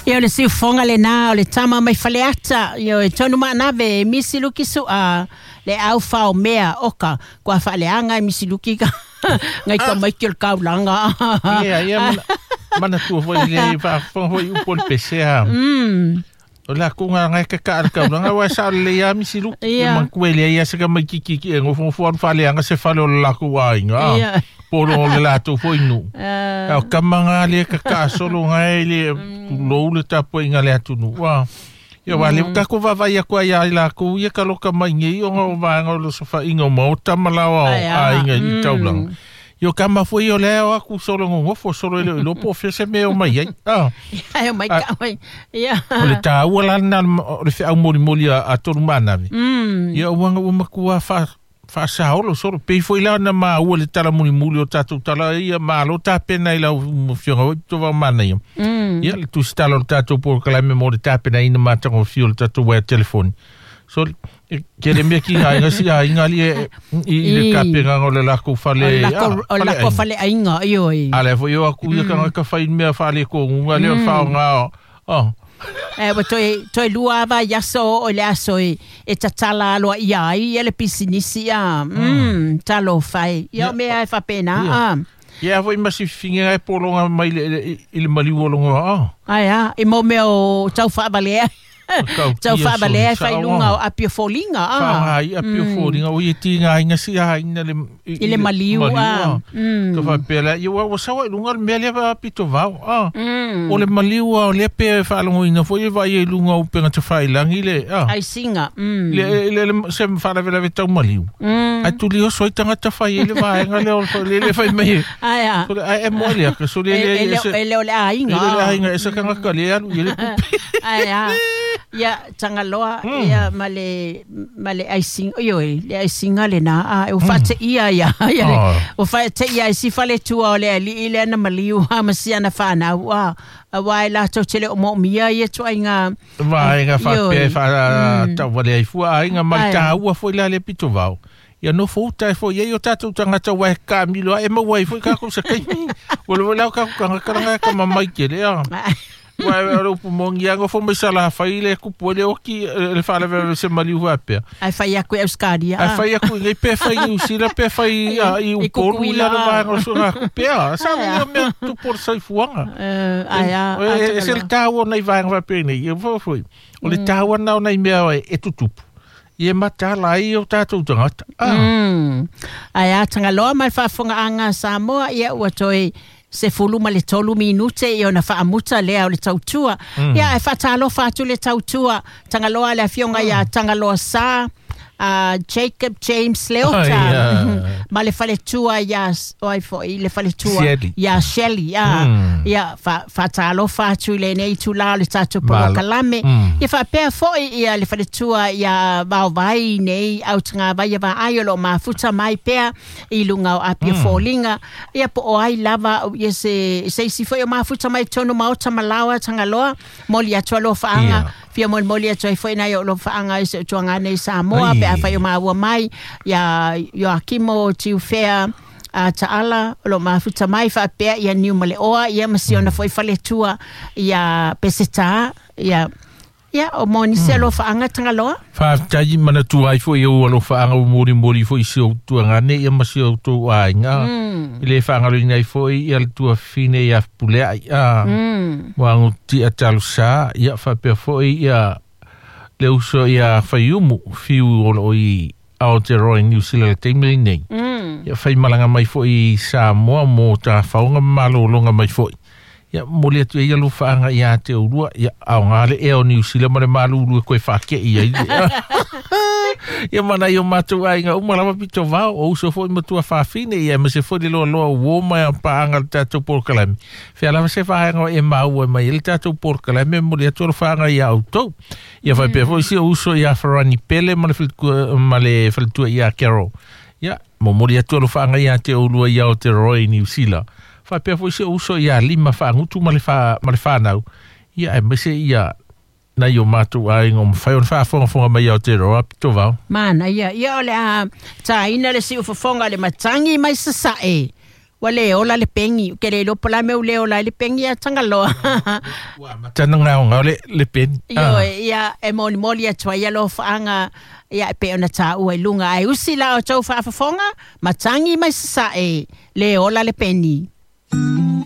Ia le siu fonga le nā o le tama mai faleata. Ia e tonu maanave misi luki sua le au whao mea oka. Kua whaleanga misi luki ka ngai ka mai ki o kaulanga. Ia, mana tua foi le foi upo le pesea. O la kunga ngai ka ka kaulanga wa sa le ia misi luki. Ma kuele ia se ka mai ki e ngofo whaleanga se whale o la kuainga. Ia. Poro le lato foi nu. Au kamanga le ka solo ngai le lo le tapo inga le atu nu. Wa. Ia wale ka ko va ia ko ia la ko ia ka loka mai ngi o va ngo so fa inga mo tamalawa a inga I taulang. Yo kama foi o le aku solo ngo fo solo le lo po fese me o mai ai. Ai mai ka mai. Ia. O le ta wala na le fa mori a tonu mana. Ia wanga o makua fa saolo solo pe foi la na ma o le tala muli o tatu tala ia ma lo ta pena ila mo fionga to va mana ia ia tu stalo tatu por kala me mo ta pena ina ma tango fio tatu wa telefone so ke le me ki nga si nga li I le kapena o le la ko fale la ko fale ainga io ale foi yo aku ia ka fa me fale ko nga le fa nga wa toi lua va yaso o le aso e tatala lo ia I le pisinisi talo fai ia me ai fa pena ia foi masi finga e polonga mai le maliwolonga ia e mo me o tau fa bale tau fa bale fa lunga o apio folinga fa ai apio folinga o yeti nga inga si ina le maliu to fa pela yo wa sa lunga me le va pito va o le maliu o le pe fa longo ina foi va ye lunga o pe nga fa ilangi le ai singa le se fa la vela tau maliu ai tu li o so tanga ta fa ye le va nga le fa me ai e mo le ka so le ainga esa ka ka le ai ia tangaloa ia male icing le icing le na o fate ia o fate ia si fale tua le ile na maliu ha masiana fana wa wai la to chele o mo mia ia to inga vai nga fa pe fa ta vale fu inga mai ta wa foi la le pito vau ia no futa foi ia tatu tanga ta wa kamilo e mo wai foi ka ko se kai wala ka ka mamai ke le Wa ro pumongi ngo fo mesala faile ku pole oki le fala ve se maliu va pe ai fai aku euskadia ai fai aku le pe fai usila pe fai I u polu ia va ngo so na pe sa me tu por sai fuanga e se el tawo nei va va pe nei vo foi o le tawo na nei me e tutupu ia mata lai o tatu tangata ai tanga loa mai fa fonga anga Samoa ia o toi se fulu ma le tolu minute I ona whaamuta lea o le tautua. Ia e whatalo whatu le tautua. Tangaloa le fionga ia tangaloa sa Jacob James Leota. Ma le whaletua ia le whaletua ia Shelley. Ia whatalo whatu le nei tula le tatu polo kalame. Ia whapea foi ia le whaletua ia vauvai nei au tanga vai va aiolo ma futa mai pea I lunga o apia folinga. Ia po o ai lava ia se si foi o ma futa mai tonu mauta malawa tangaloa. Moli atua lo whaanga. Fia moli atua foi na yo lo whaanga se tuanga nei Samoa. Pe a whai o ma ua mai. Ia Joakimo tiu fea taala lo mafuta mai fa pe ia niu male oa ia masiona foi faletua ia peseta ia o moni selo fa anga tangaloa fa tai mana tu ai foi o lo fa anga mori foi se o tu anga ne ia masio tu ainga ile fa anga nei foi ia tu fine ia pule ia wangu ti atalusa ia fa pe foi ia le uso ia faiumu fiu o I Aotearoa New Zealand teimeli nei. Ia whai malanga mai fo I Samoa mo ta whaunga malolonga mai fo. Ia mole atu ia lo whaanga ia te urua. Ia au ngale e o New Zealand mare malulu e koe whake ia. Ia mana I o mātou ainga umalama pito vau. O uso fo I matua whawhine ia. Ma se fo di loa woma ia paanga le tātou porkalami. Whia lama se whaanga e maua mai le tātou porkalami. Mole atu lo whaanga ia autou. Ia whai pia fo isi o uso ia wharani pele male whalitua ia Carol. Ia mori atu lo whaanga ia te ulua ia o te roi New Zealand. Whai pia fo isi o uso ia lima whaangutu male whanau. Ia e mese ia na yo mātou ainga o mwhai o whaafonga mai au te roa pito vau. Mana ia ole a ta ina le si ufafonga le matangi mai sasae. Wa le ola le pengi. Ke le lopo la meu le ola le pengi a tangaloa. Tana ngā le pen. Yo, ia e moli atua ia lo whaanga ia e pe ona tā ua i lunga. Ai usi la o tau whaafafonga, matangi mai sa e le ola le peni.